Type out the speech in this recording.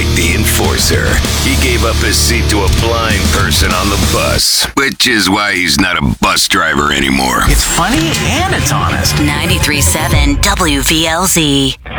like the enforcer. He gave up his seat to a blind person on the bus, which is why he's not a bus driver anymore. It's funny and it's honest. 93.7 WVLZ.